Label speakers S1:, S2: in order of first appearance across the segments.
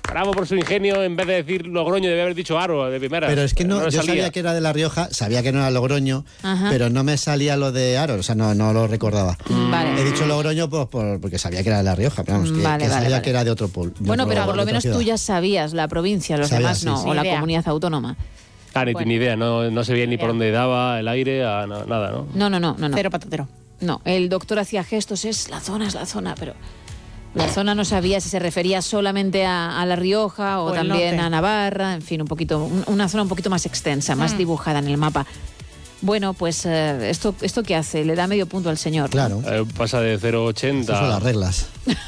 S1: Bravo por su ingenio, en vez de decir Logroño, debe haber dicho Aro de primera.
S2: Pero es que no, yo
S1: salía.
S2: sabía que era de La Rioja, sabía que no era Logroño,
S3: Ajá.
S2: pero no me salía lo de Aro, o sea, no lo recordaba.
S3: Vale.
S2: He dicho Logroño pues, porque sabía que era de La Rioja, pero vamos, que sabía
S3: vale.
S2: que era de otro pueblo.
S3: Bueno, pero por lo menos tú ya sabías la provincia, los
S2: Sabía,
S3: demás
S2: sí,
S3: no,
S2: sí.
S3: o la
S4: Ni idea.
S3: comunidad autónoma.
S1: Ni
S3: Bueno.
S1: ni idea, no se veía ni por dónde daba el aire, nada, ¿no?
S3: No.
S4: Cero patatero.
S3: No, el doctor hacía gestos, es la zona, pero la zona no sabía si se refería solamente a La Rioja o
S4: O el
S3: también
S4: norte.
S3: a Navarra, en fin, una zona un poquito más extensa, más dibujada en el mapa. Bueno, pues ¿esto qué hace? Le da medio punto al señor, ¿no?
S2: Claro,
S1: Pasa de 0,80
S2: esas son las reglas.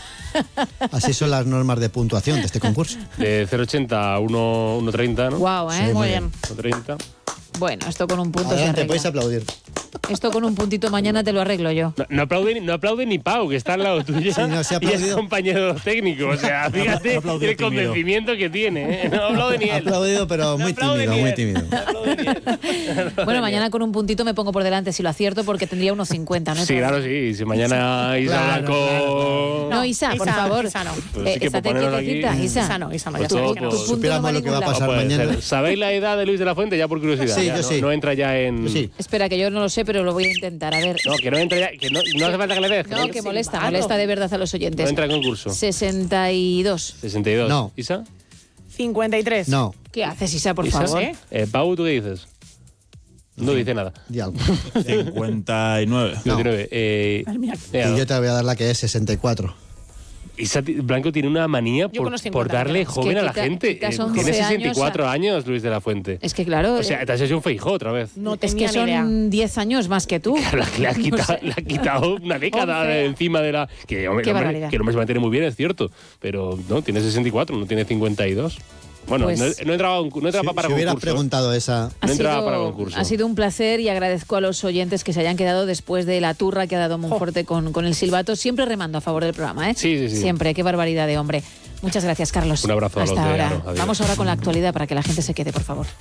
S2: Así son las normas de puntuación de este concurso.
S1: de 0,80 a 1,30, ¿no?
S3: Guau, ¿eh?
S2: Sí,
S4: Muy bien.
S1: 1,30.
S3: Bueno, esto con un punto se
S2: Adelante,
S3: arregla.
S2: podéis aplaudir.
S3: Esto con un puntito mañana te lo arreglo yo.
S1: No aplaude ni Pau, que está al lado tuyo.
S2: Sí, no, se ha
S1: y es
S2: aplaudido.
S1: compañero técnico. O sea, fíjate
S5: aplaudido
S1: el
S5: tímido.
S1: convencimiento que tiene. No aplaude ni
S2: Ha
S1: él.
S2: aplaudido, pero
S1: No
S2: muy
S1: aplaude
S2: tímido,
S1: ni
S2: muy
S1: él.
S2: tímido.
S1: No aplaude ni él.
S3: Bueno, mañana con un puntito me pongo por delante si lo acierto porque tendría unos 50, ¿no?
S1: Sí, claro, sí. Si mañana Isa
S2: Claro,
S1: Blanco...
S3: No, Isa, por
S4: Isa,
S3: favor.
S4: Isa no.
S1: Pues sí que
S3: Estate
S1: por ponerlo
S3: quietecita,
S1: aquí.
S3: Isa.
S4: Isa no,
S1: Pues
S4: ya
S1: todo,
S4: sabes que no.
S1: pues,
S3: Tu punto
S2: Supiéramos
S3: no va a
S2: lo que va a
S3: ningún
S2: pasar
S3: lado.
S2: mañana.
S1: ¿Sabéis la edad de Luis de la Fuente? Ya por curiosidad.
S2: Sí,
S1: Ya,
S2: yo
S1: no,
S2: sí.
S1: no entra ya en...
S2: Sí.
S3: Espera, que yo no lo sé, pero lo voy a intentar. A ver.
S1: No, que no entra ya... Que no hace falta que le des.
S3: No, que molesta de verdad a los
S1: No
S3: oyentes.
S1: entra en concurso.
S3: 62.
S1: 62.
S2: No.
S1: ¿Isa?
S4: 53.
S2: No,
S3: ¿Qué haces, Isa, por
S1: ¿Isa?
S3: favor?
S1: Pau, ¿tú qué dices? No dice nada.
S2: di algo.
S5: 59.
S1: 59.
S4: Ay, mira.
S2: Y yo te voy a dar la que es 64.
S1: Isa Blanco tiene una manía
S4: Yo con los 50
S1: por darle
S4: años.
S1: joven a la
S3: quita-
S1: gente.
S3: quitas 11
S1: Tiene
S3: años
S1: 64 años, Luis de la Fuente.
S3: Es que claro,
S1: O sea, te has hecho un Feijóo otra vez.
S4: No
S3: es
S4: tenía
S3: que
S4: ni idea.
S3: son 10 años más que tú.
S1: Le ha
S3: No sé.
S1: quitado una década
S3: 11.
S1: de encima de la... Que, hombre,
S3: Qué
S1: el hombre-
S3: barbaridad.
S1: que el hombre se mantiene muy bien, es cierto. Pero no, tiene 64, no tiene 52. Bueno,
S3: Pues-
S1: no entraba para
S2: Si hubieras
S1: concurso.
S2: preguntado esa...
S1: No entraba para concurso.
S3: Ha sido un placer y agradezco a los oyentes que se hayan quedado después de la turra que ha dado Monforte con el silbato. Siempre remando a favor del programa, ¿eh?
S1: Sí.
S3: Siempre, qué barbaridad de hombre. Muchas gracias, Carlos.
S1: Un abrazo a los
S3: Hasta
S1: de
S3: ahora.
S1: Aro. Adiós.
S3: Vamos ahora con la actualidad para que la gente se quede, por favor.